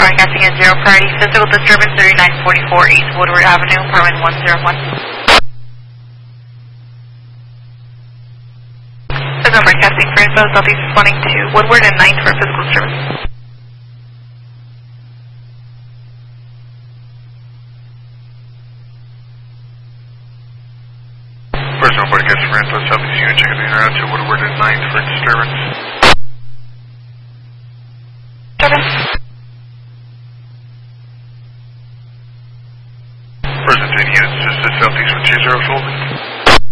broadcasting at 0 priority, physical disturbance 3944 East Woodward Avenue, apartment 101. Physical broadcasting for info, Southeast responding to Woodward and 9th for physical disturbance. Personal broadcasting for info, Southeast unit checking in around to Woodward and 9th for disturbance. Present units, just the Southeast with 20 holding.